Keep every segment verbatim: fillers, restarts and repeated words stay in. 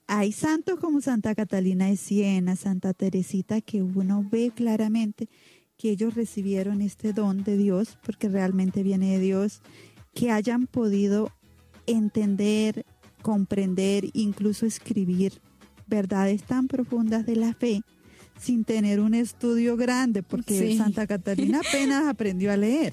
hay santos como Santa Catalina de Siena, Santa Teresita, que uno ve claramente que ellos recibieron este don de Dios, porque realmente viene de Dios, que hayan podido entender, comprender, incluso escribir verdades tan profundas de la fe sin tener un estudio grande, porque sí. Santa Catalina apenas aprendió a leer.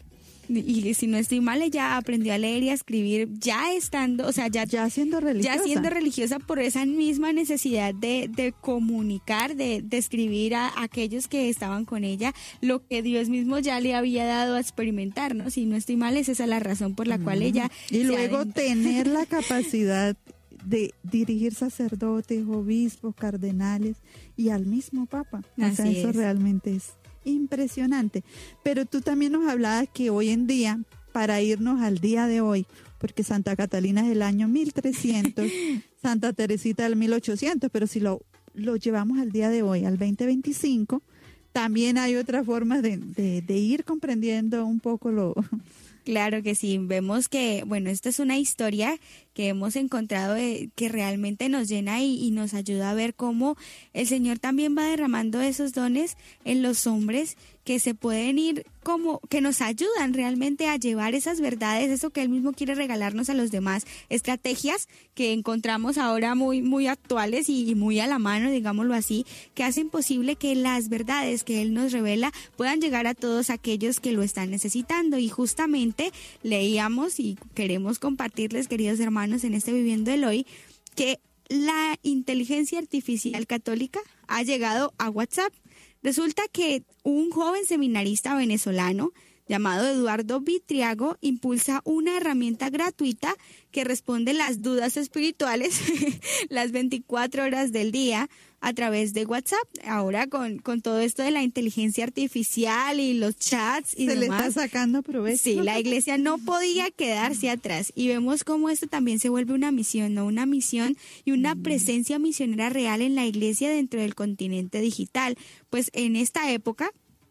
Y si no estoy mal, ella aprendió a leer y a escribir ya estando, o sea, ya, ya siendo religiosa. Ya siendo religiosa por esa misma necesidad de, de comunicar, de, de escribir a, a aquellos que estaban con ella lo que Dios mismo ya le había dado a experimentar, ¿no? Si no estoy mal, es esa la razón por la mm. cual ella... Y luego ha... tener la capacidad de dirigir sacerdotes, obispos, cardenales y al mismo Papa. O Así sea, eso es. realmente es impresionante. Pero tú también nos hablabas que hoy en día, para irnos al día de hoy, porque Santa Catalina es del año mil trescientos, Santa Teresita del mil ochocientos, pero si lo, lo llevamos al día de hoy, al veinte veinticinco, también hay otras formas de, de, de ir comprendiendo un poco lo... Claro que sí, vemos que, bueno, esta es una historia que hemos encontrado de, que realmente nos llena y, y nos ayuda a ver cómo el Señor también va derramando esos dones en los hombres que se pueden ir como, que nos ayudan realmente a llevar esas verdades, eso que Él mismo quiere regalarnos a los demás, estrategias que encontramos ahora muy, muy actuales y, y muy a la mano, digámoslo así, que hacen posible que las verdades que Él nos revela puedan llegar a todos aquellos que lo están necesitando. Y justamente leíamos y queremos compartirles, queridos hermanos, en este Viviendo el Hoy, que la inteligencia artificial católica ha llegado a WhatsApp. Resulta que un joven seminarista venezolano llamado Eduardo Vitriago impulsa una herramienta gratuita que responde las dudas espirituales las veinticuatro horas del día a través de WhatsApp. Ahora con, con todo esto de la inteligencia artificial y los chats y se demás, le está sacando provecho. Sí, la iglesia no podía quedarse atrás y vemos cómo esto también se vuelve una misión, ¿no? Una misión y una presencia misionera real en la iglesia dentro del continente digital. Pues en esta época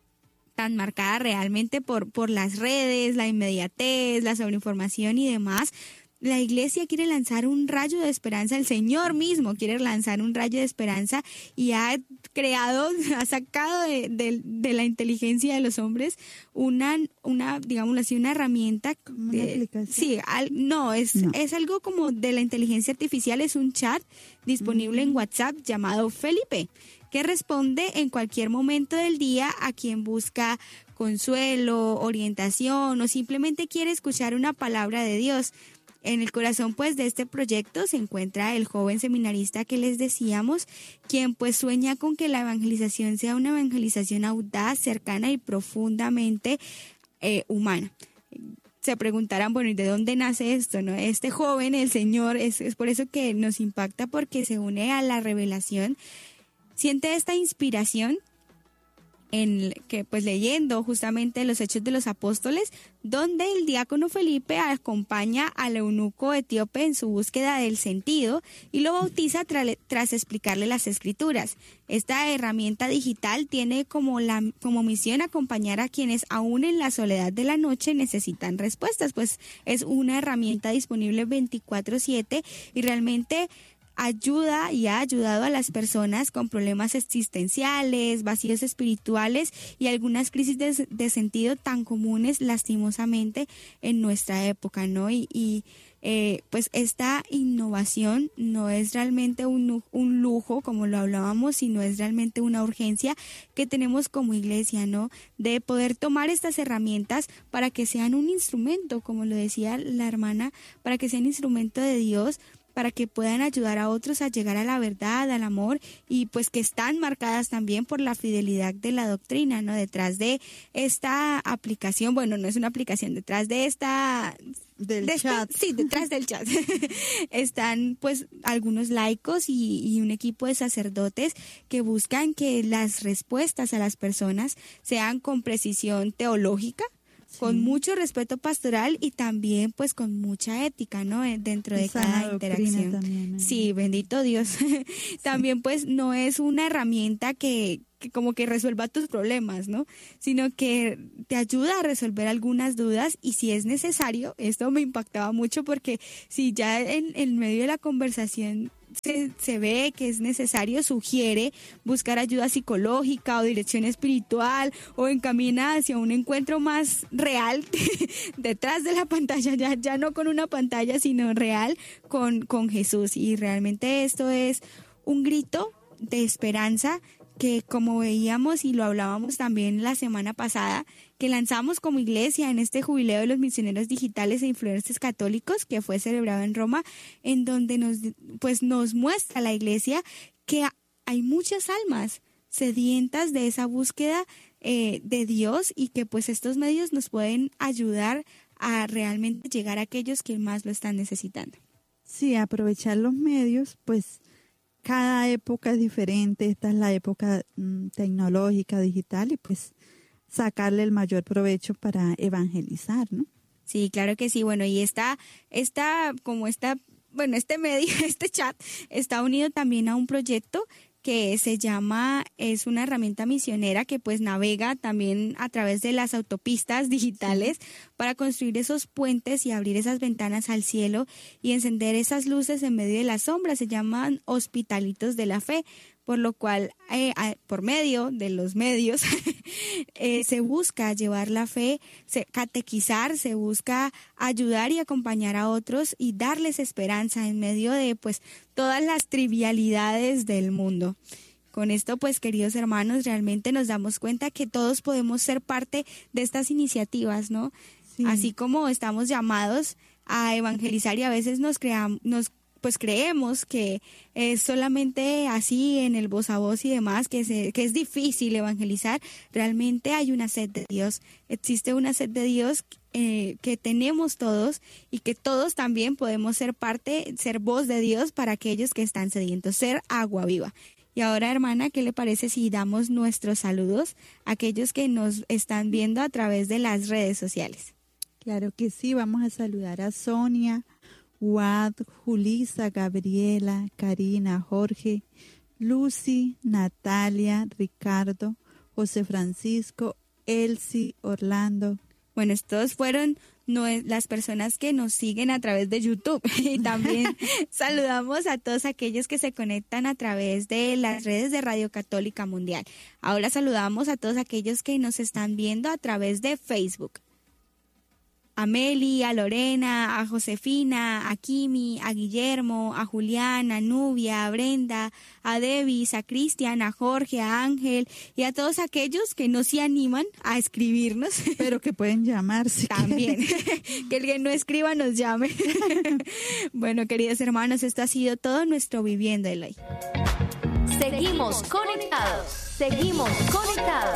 tan marcada realmente por, por las redes, la inmediatez, la sobreinformación y demás, la iglesia quiere lanzar un rayo de esperanza, el Señor mismo quiere lanzar un rayo de esperanza y ha creado, ha sacado de, de, de la inteligencia de los hombres una, una digámoslo así, una herramienta. ¿Una de, aplicación? Sí, al, no, es, no, es algo como de la inteligencia artificial, es un chat disponible mm. en WhatsApp llamado Felipe, que responde en cualquier momento del día a quien busca consuelo, orientación o simplemente quiere escuchar una palabra de Dios. En el corazón pues de este proyecto se encuentra el joven seminarista que les decíamos, quien pues sueña con que la evangelización sea una evangelización audaz, cercana y profundamente eh, humana. Se preguntarán, bueno, ¿y de dónde nace esto, no? Este joven, el Señor, es, es por eso que nos impacta, porque se une a la revelación, siente esta inspiración en que pues leyendo justamente los Hechos de los Apóstoles, donde el diácono Felipe acompaña al eunuco etíope en su búsqueda del sentido y lo bautiza tra- tras explicarle las Escrituras. Esta herramienta digital tiene como la como misión acompañar a quienes aún en la soledad de la noche necesitan respuestas, pues es una herramienta disponible veinticuatro siete y realmente ayuda y ha ayudado a las personas con problemas existenciales, vacíos espirituales y algunas crisis de, de sentido tan comunes lastimosamente en nuestra época, ¿no? Y, y eh, pues esta innovación no es realmente un, un lujo, como lo hablábamos, sino es realmente una urgencia que tenemos como iglesia, ¿no? De poder tomar estas herramientas para que sean un instrumento, como lo decía la hermana, para que sean instrumento de Dios, para que puedan ayudar a otros a llegar a la verdad, al amor, y pues que están marcadas también por la fidelidad de la doctrina, ¿no? Detrás de esta aplicación, bueno, no es una aplicación, detrás de esta... Del de chat. Este, sí, detrás del chat. Están pues algunos laicos y, y un equipo de sacerdotes que buscan que las respuestas a las personas sean con precisión teológica, con sí. mucho respeto pastoral y también pues con mucha ética, ¿no? Dentro de cada interacción. También, ¿no? Sí, bendito Dios. Sí. También pues no es una herramienta que, que como que resuelva tus problemas, ¿no? Sino que te ayuda a resolver algunas dudas y si es necesario, esto me impactaba mucho porque si ya en, en medio de la conversación se, se ve que es necesario, sugiere buscar ayuda psicológica o dirección espiritual, o encamina hacia un encuentro más real detrás de la pantalla, ya, ya no con una pantalla, sino real con, con Jesús. Y realmente esto es un grito de esperanza que, como veíamos y lo hablábamos también la semana pasada, que lanzamos como iglesia en este jubileo de los misioneros digitales e influencers católicos que fue celebrado en Roma, en donde nos, pues nos muestra la iglesia que hay muchas almas sedientas de esa búsqueda eh, de Dios, y que pues estos medios nos pueden ayudar a realmente llegar a aquellos que más lo están necesitando. Sí, aprovechar los medios, pues cada época es diferente. Esta es la época mm, tecnológica, digital, y pues sacarle el mayor provecho para evangelizar, ¿no? Sí, claro que sí. Bueno, y esta, esta, como esta, bueno, este medio, este chat está unido también a un proyecto que se llama, es una herramienta misionera que pues navega también a través de las autopistas digitales para construir esos puentes y abrir esas ventanas al cielo y encender esas luces en medio de las sombras. Se llaman Hospitalitos de la Fe, por lo cual eh, a, por medio de los medios eh, se busca llevar la fe, se, catequizar, se busca ayudar y acompañar a otros y darles esperanza en medio de pues todas las trivialidades del mundo. Con esto, pues, queridos hermanos, realmente nos damos cuenta que todos podemos ser parte de estas iniciativas, ¿no? Sí. Así como estamos llamados a evangelizar y a veces nos creamos, nos pues creemos que es solamente así en el voz a voz y demás, que, se, que es difícil evangelizar. Realmente hay una sed de Dios, existe una sed de Dios eh, que tenemos todos, y que todos también podemos ser parte, ser voz de Dios para aquellos que están sedientos, ser agua viva. Y ahora, hermana, ¿qué le parece si damos nuestros saludos a aquellos que nos están viendo a través de las redes sociales? Claro que sí, vamos a saludar a Sonia, Wad, Julisa, Gabriela, Karina, Jorge, Lucy, Natalia, Ricardo, José Francisco, Elsie, Orlando. Bueno, estos fueron no, las personas que nos siguen a través de YouTube, y también saludamos a todos aquellos que se conectan a través de las redes de Radio Católica Mundial. Ahora saludamos a todos aquellos que nos están viendo a través de Facebook. A Meli, a Lorena, a Josefina, a Kimi, a Guillermo, a Julián, a Nubia, a Brenda, a Devis, a Cristian, a Jorge, a Ángel, y a todos aquellos que no se animan a escribirnos. Pero que pueden llamarse. También. Que el que no escriba nos llame. Bueno, queridos hermanos, esto ha sido todo nuestro Viviendo el Hoy. Seguimos conectados. Seguimos conectados.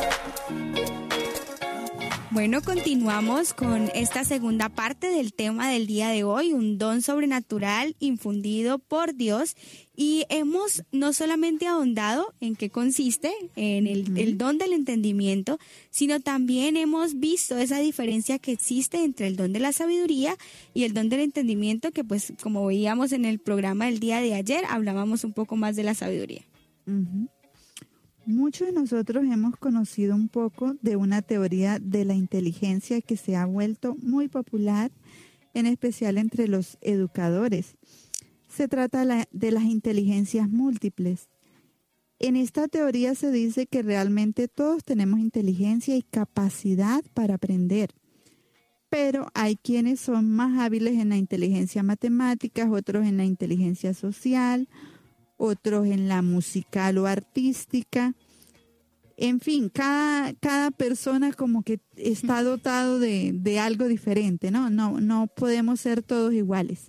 Bueno, continuamos con esta segunda parte del tema del día de hoy, un don sobrenatural infundido por Dios, y hemos no solamente ahondado en qué consiste, en el, uh-huh. el don del entendimiento, sino también hemos visto esa diferencia que existe entre el don de la sabiduría y el don del entendimiento, que pues como veíamos en el programa del día de ayer, hablábamos un poco más de la sabiduría. Uh-huh. Muchos de nosotros hemos conocido un poco de una teoría de la inteligencia que se ha vuelto muy popular, en especial entre los educadores. Se trata de las inteligencias múltiples. En esta teoría se dice que realmente todos tenemos inteligencia y capacidad para aprender, pero hay quienes son más hábiles en la inteligencia matemática, otros en la inteligencia social, otros en la musical o artística. En fin, cada, cada persona como que está dotado de, de algo diferente, ¿no? No, no podemos ser todos iguales.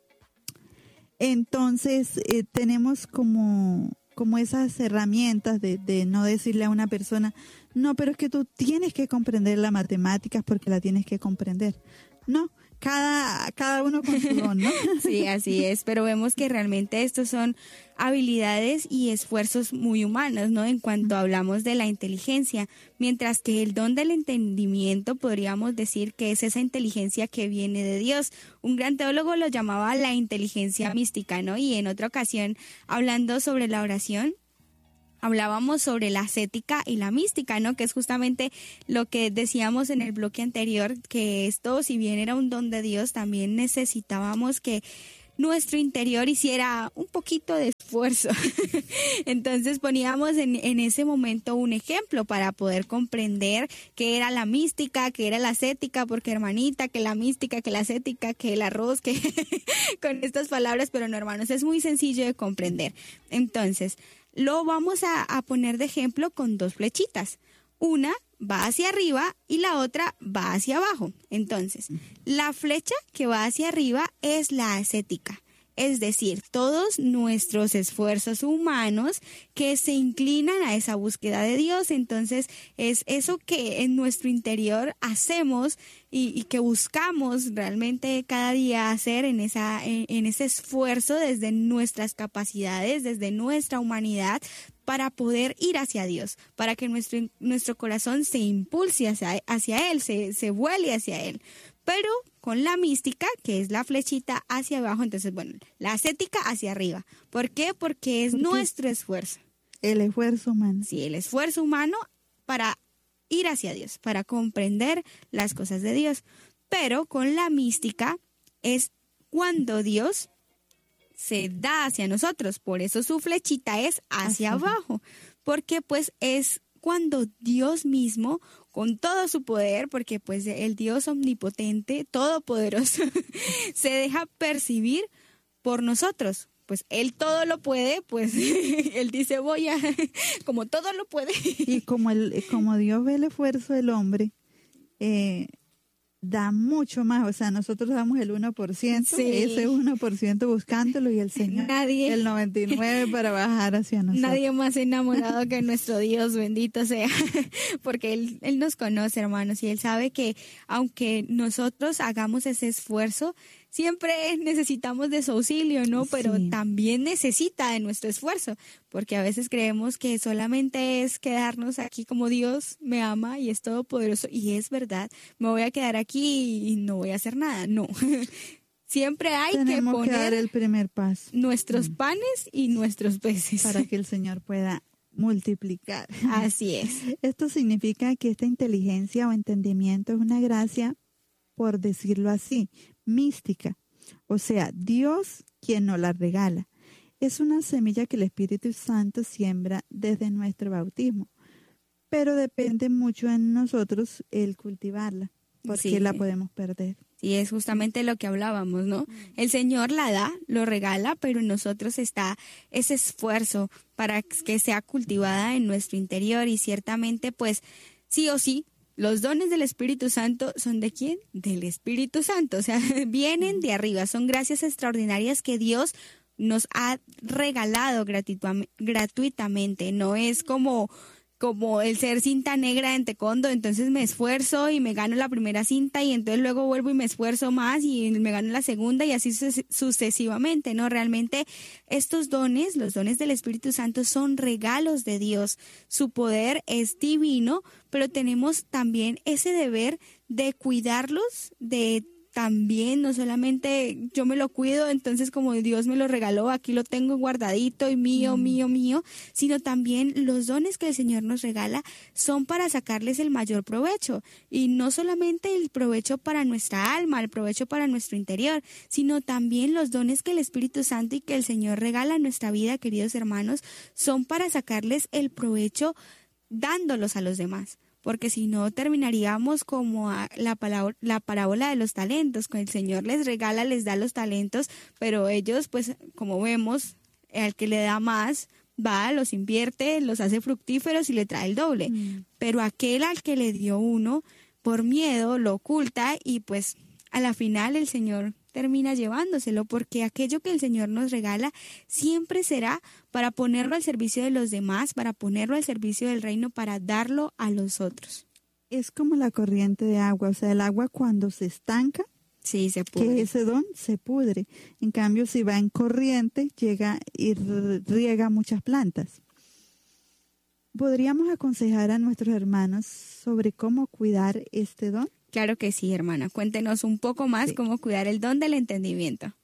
Entonces, eh, tenemos como, como esas herramientas de, de no decirle a una persona, no, pero es que tú tienes que comprender las matemáticas porque la tienes que comprender. No. Cada, cada uno con su don, ¿no? Sí, así es, pero vemos que realmente estos son habilidades y esfuerzos muy humanos, ¿no? En cuanto hablamos de la inteligencia, mientras que el don del entendimiento podríamos decir que es esa inteligencia que viene de Dios. Un gran teólogo lo llamaba la inteligencia mística, ¿no? Y en otra ocasión, hablando sobre la oración, hablábamos sobre la ascética y la mística, ¿no? Que es justamente lo que decíamos en el bloque anterior, que esto, si bien era un don de Dios, también necesitábamos que nuestro interior hiciera un poquito de esfuerzo. Entonces poníamos en, en ese momento un ejemplo para poder comprender qué era la mística, qué era la ascética, porque hermanita, que la mística, que la ascética, que el arroz, que con estas palabras, pero no, hermanos, es muy sencillo de comprender. Entonces, lo vamos a, a poner de ejemplo con dos flechitas. Una va hacia arriba y la otra va hacia abajo. Entonces, la flecha que va hacia arriba es la ascética. Es decir, todos nuestros esfuerzos humanos que se inclinan a esa búsqueda de Dios. Entonces, es eso que en nuestro interior hacemos y, y que buscamos realmente cada día hacer en, esa, en, en ese esfuerzo desde nuestras capacidades, desde nuestra humanidad, para poder ir hacia Dios, para que nuestro, nuestro corazón se impulse hacia, hacia Él, se, se vuele hacia Él. Pero con la mística, que es la flechita hacia abajo, entonces, bueno, la ascética hacia arriba. ¿Por qué? Porque es Porque nuestro esfuerzo. El esfuerzo humano. Sí, el esfuerzo humano para ir hacia Dios, para comprender las cosas de Dios. Pero con la mística es cuando Dios se da hacia nosotros. Por eso su flechita es hacia Así. abajo. Porque pues es cuando Dios mismo, con todo su poder, porque pues el Dios omnipotente, todopoderoso, se deja percibir por nosotros. Pues Él todo lo puede, pues Él dice, voy a, como todo lo puede. Y como, el, como Dios ve el esfuerzo del hombre, eh, da mucho más, o sea, nosotros damos el uno por ciento, sí. ese uno por ciento buscándolo y el Señor Nadie, el noventa y nueve por ciento para bajar hacia nosotros. Nadie más enamorado que nuestro Dios, bendito sea, porque él, él nos conoce, hermanos, y Él sabe que aunque nosotros hagamos ese esfuerzo, siempre necesitamos de su auxilio, ¿no? Pero sí. también necesita de nuestro esfuerzo, porque a veces creemos que solamente es quedarnos aquí como Dios me ama y es todopoderoso, y es verdad, me voy a quedar aquí y no voy a hacer nada, no. Siempre hay Tenemos que poner que dar el primer paso. Nuestros mm. panes y nuestros peces. Para que el Señor pueda multiplicar. Así es. Esto significa que esta inteligencia o entendimiento es una gracia, por decirlo así, mística, o sea, Dios quien nos la regala. Es una semilla que el Espíritu Santo siembra desde nuestro bautismo, pero depende mucho en nosotros el cultivarla, porque sí. la podemos perder. Sí, es justamente lo que hablábamos, ¿no? El Señor la da, lo regala, pero en nosotros está ese esfuerzo para que sea cultivada en nuestro interior, y ciertamente, pues, sí o sí, los dones del Espíritu Santo son ¿de quién? Del Espíritu Santo, o sea, vienen de arriba, son gracias extraordinarias que Dios nos ha regalado gratuitamente, no es como, como el ser cinta negra en taekwondo, entonces me esfuerzo y me gano la primera cinta y entonces luego vuelvo y me esfuerzo más y me gano la segunda y así sucesivamente, ¿no? Realmente estos dones, los dones del Espíritu Santo son regalos de Dios, su poder es divino, pero tenemos también ese deber de cuidarlos, de también, no solamente yo me lo cuido, entonces como Dios me lo regaló, aquí lo tengo guardadito y mío, mm. mío, mío, sino también los dones que el Señor nos regala son para sacarles el mayor provecho, y no solamente el provecho para nuestra alma, el provecho para nuestro interior, sino también los dones que el Espíritu Santo y que el Señor regala en nuestra vida, queridos hermanos, son para sacarles el provecho dándolos a los demás. Porque si no terminaríamos como la, palabra, la parábola de los talentos, cuando el Señor les regala, les da los talentos, pero ellos, pues, como vemos, al que le da más, va, los invierte, los hace fructíferos y le trae el doble. Mm. Pero aquel al que le dio uno, por miedo, lo oculta y pues a la final el Señor termina llevándoselo, porque aquello que el Señor nos regala siempre será para ponerlo al servicio de los demás, para ponerlo al servicio del reino, para darlo a los otros. Es como la corriente de agua, o sea, el agua cuando se estanca, sí, se pudre. Que ese don se pudre. En cambio, si va en corriente, llega y riega muchas plantas. ¿Podríamos aconsejar a nuestros hermanos sobre cómo cuidar este don? Claro que sí, hermana. Cuéntenos un poco más sí. cómo cuidar el don del entendimiento.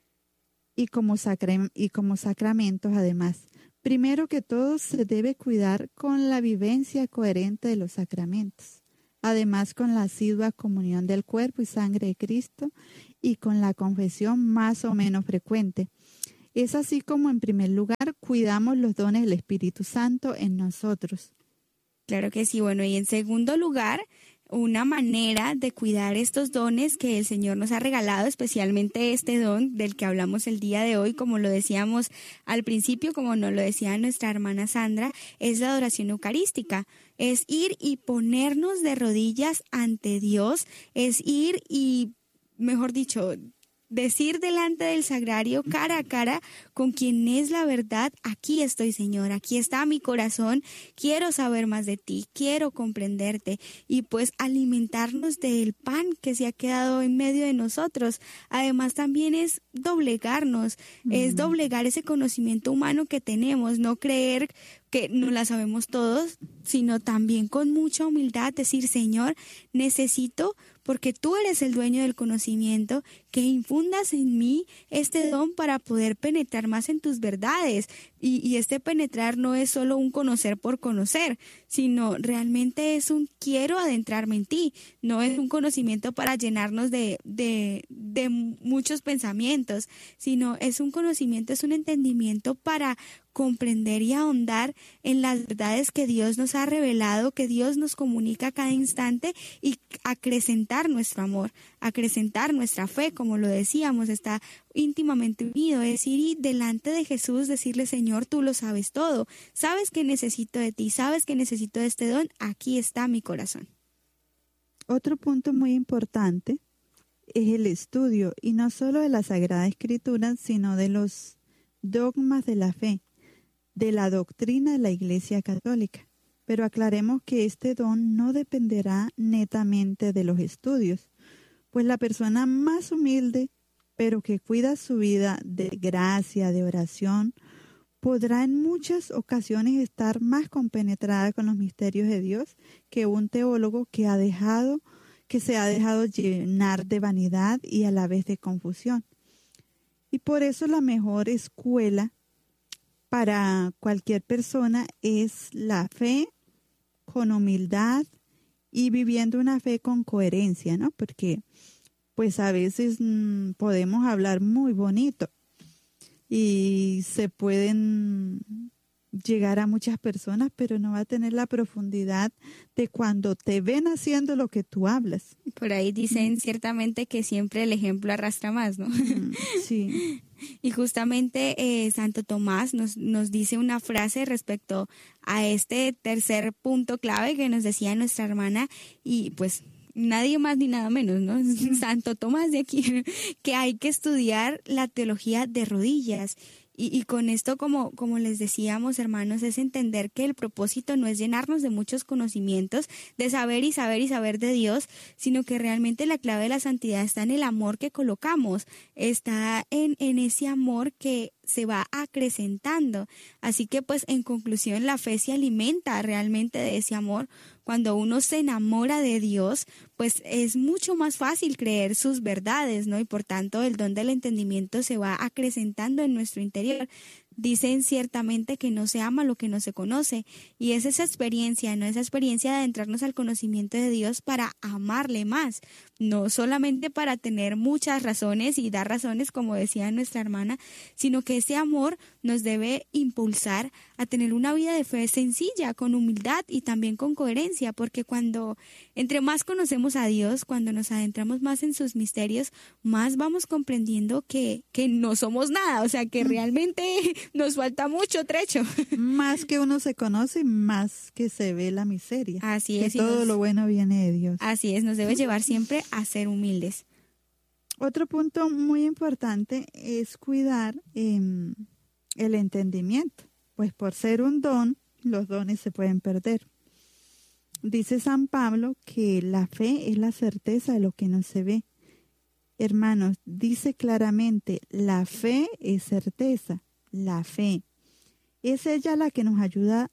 Y como, sacra- y como sacramentos, además. Primero que todo, se debe cuidar con la vivencia coherente de los sacramentos. además con la asidua comunión del cuerpo y sangre de Cristo y con la confesión más o menos frecuente. Es así como, en primer lugar, cuidamos los dones del Espíritu Santo en nosotros. Claro que sí. Bueno, y en segundo lugar, una manera de cuidar estos dones que el Señor nos ha regalado, especialmente este don del que hablamos el día de hoy, como lo decíamos al principio, como nos lo decía nuestra hermana Sandra, es la adoración eucarística. Es ir y ponernos de rodillas ante Dios, es ir y, mejor dicho, decir delante del sagrario, cara a cara, con quien es la verdad: aquí estoy, Señor, aquí está mi corazón, quiero saber más de ti, quiero comprenderte, y pues alimentarnos del pan que se ha quedado en medio de nosotros. Además también es doblegarnos, mm. es doblegar ese conocimiento humano que tenemos, no creer que no la sabemos todos, sino también con mucha humildad decir: Señor, necesito, porque tú eres el dueño del conocimiento, que infundas en mí este don para poder penetrar más en tus verdades. Y, y este penetrar no es solo un conocer por conocer, sino realmente es un quiero adentrarme en ti. No es un conocimiento para llenarnos de, de, de muchos pensamientos, sino es un conocimiento, es un entendimiento para comprender y ahondar en las verdades que Dios nos ha revelado, que Dios nos comunica a cada instante, y acrecentar nuestro amor, acrecentar nuestra fe, como lo decíamos, está íntimamente unido. Es ir delante de Jesús, decirle: Señor, tú lo sabes todo, sabes que necesito de ti, sabes que necesito de este don, aquí está mi corazón. Otro punto muy importante es el estudio, y no solo de la Sagrada Escritura, sino de los dogmas de la fe, de la doctrina de la Iglesia Católica. Pero aclaremos que este don no dependerá netamente de los estudios, pues la persona más humilde, pero que cuida su vida de gracia, de oración, podrá en muchas ocasiones estar más compenetrada con los misterios de Dios que un teólogo que ha dejado, que se ha dejado llenar de vanidad y a la vez de confusión. Y por eso la mejor escuela para cualquier persona es la fe con humildad y viviendo una fe con coherencia, ¿no? Porque pues a veces mmm, podemos hablar muy bonito y se pueden llegar a muchas personas, pero no va a tener la profundidad de cuando te ven haciendo lo que tú hablas. Por ahí dicen mm. ciertamente que siempre el ejemplo arrastra más, ¿no? Mm, sí. Y justamente eh, Santo Tomás nos, nos dice una frase respecto a este tercer punto clave que nos decía nuestra hermana, y pues nadie más ni nada menos, ¿no? Santo Tomás de aquí, que hay que estudiar la teología de rodillas. Y, y con esto, como, como les decíamos, hermanos, es entender que el propósito no es llenarnos de muchos conocimientos, de saber y saber y saber de Dios, sino que realmente la clave de la santidad está en el amor que colocamos, está en, en ese amor que se va acrecentando. Así que pues en conclusión, la fe se alimenta realmente de ese amor. Cuando uno se enamora de Dios, pues es mucho más fácil creer sus verdades, ¿no? Y por tanto el don del entendimiento se va acrecentando en nuestro interior. Dicen ciertamente que no se ama lo que no se conoce, y es esa experiencia, ¿no? Esa experiencia de adentrarnos al conocimiento de Dios para amarle más, no solamente para tener muchas razones y dar razones, como decía nuestra hermana, sino que ese amor nos debe impulsar a tener una vida de fe sencilla, con humildad y también con coherencia, porque cuando entre más conocemos a Dios, cuando nos adentramos más en sus misterios, más vamos comprendiendo que, que no somos nada, o sea, que realmente nos falta mucho trecho. Más que uno se conoce, más que se ve la miseria. Así es. Que todo nos, lo bueno viene de Dios. Así es, nos debe llevar siempre a ser humildes. Otro punto muy importante es cuidar eh, el entendimiento, pues por ser un don, los dones se pueden perder. Dice San Pablo que la fe es la certeza de lo que no se ve. Hermanos, dice claramente, la fe es certeza. La fe es ella la que nos ayuda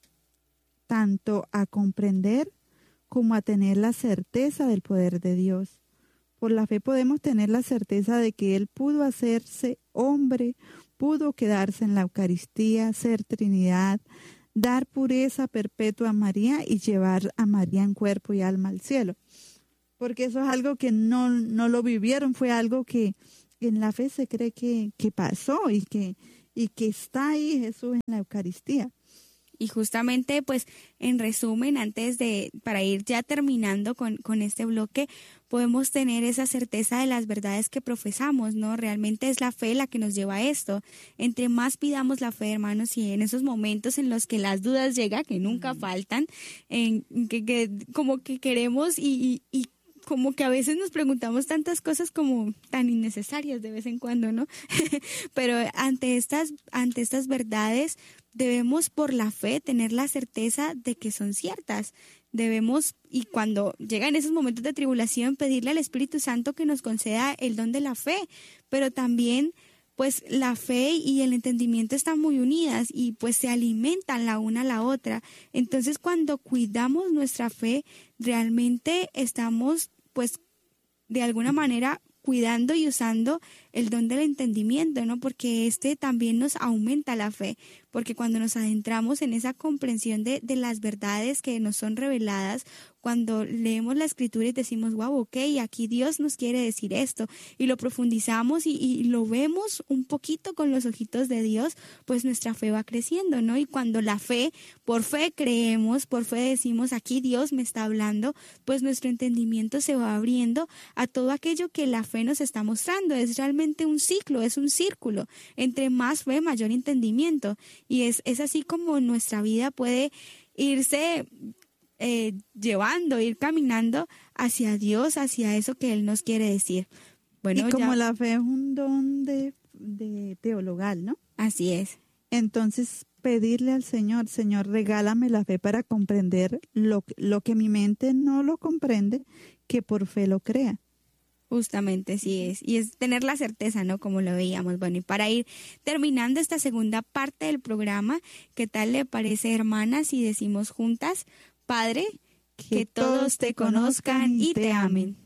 tanto a comprender como a tener la certeza del poder de Dios. Por la fe podemos tener la certeza de que Él pudo hacerse hombre, pudo quedarse en la Eucaristía, ser Trinidad, dar pureza perpetua a María y llevar a María en cuerpo y alma al cielo. Porque eso es algo que no, no lo vivieron, fue algo que en la fe se cree que, que pasó y que, y que está ahí Jesús en la Eucaristía. Y justamente, pues, en resumen, antes de, para ir ya terminando con, con este bloque, podemos tener esa certeza de las verdades que profesamos, ¿no? Realmente es la fe la que nos lleva a esto. Entre más pidamos la fe, hermanos, y en esos momentos en los que las dudas llegan, que nunca faltan, en que, que como que queremos y, y, y como que a veces nos preguntamos tantas cosas como tan innecesarias de vez en cuando, ¿no? Pero ante estas, ante estas verdades debemos por la fe tener la certeza de que son ciertas. Debemos, y cuando llegan esos momentos de tribulación, pedirle al Espíritu Santo que nos conceda el don de la fe, pero también pues la fe y el entendimiento están muy unidas y pues se alimentan la una a la otra. Entonces, cuando cuidamos nuestra fe, realmente estamos pues de alguna manera cuidando y usando el don del entendimiento, ¿no? Porque este también nos aumenta la fe, porque cuando nos adentramos en esa comprensión de, de las verdades que nos son reveladas, cuando leemos la Escritura y decimos, wow, ok, aquí Dios nos quiere decir esto, y lo profundizamos y, y lo vemos un poquito con los ojitos de Dios, pues nuestra fe va creciendo, ¿no? Y cuando la fe, por fe creemos, por fe decimos, aquí Dios me está hablando, pues nuestro entendimiento se va abriendo a todo aquello que la fe nos está mostrando. Es realmente un ciclo, es un círculo. Entre más fe, mayor entendimiento. Y es, es así como nuestra vida puede irse eh, llevando, ir caminando hacia Dios, hacia eso que Él nos quiere decir. Bueno, y como ya... la fe es un don de, de teologal, ¿no? Así es. Entonces, pedirle al Señor, Señor, regálame la fe para comprender lo, lo que mi mente no lo comprende, que por fe lo crea. Justamente, sí es. Y es tener la certeza, ¿no? Como lo veíamos. Bueno, y para ir terminando esta segunda parte del programa, ¿qué tal le parece, hermanas, si decimos juntas, Padre, que, que todos te conozcan y te amen?